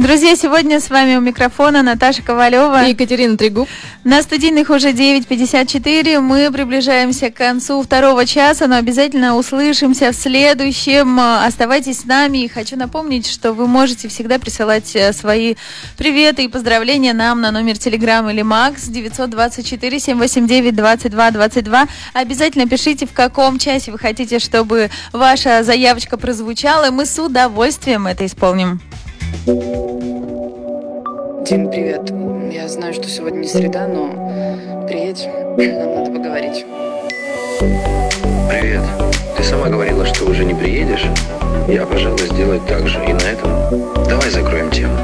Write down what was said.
Друзья, сегодня с вами у микрофона Наташа Ковалева и Екатерина Трегуб. На студийных уже 9:54. Мы приближаемся к концу второго часа, но обязательно услышимся в следующем. Оставайтесь с нами. И хочу напомнить, что вы можете всегда присылать свои приветы и поздравления нам на номер Telegram или Макс 924-789-2222. Обязательно пишите, в каком часе вы хотите, чтобы ваша заявочка прозвучала, и мы с удовольствием это исполним. Дим, привет. Я знаю, что сегодня не среда, но приедь, нам надо поговорить. Привет. Ты сама говорила, что уже не приедешь. Я, пожалуй, сделаю так же. И на этом давай закроем тему.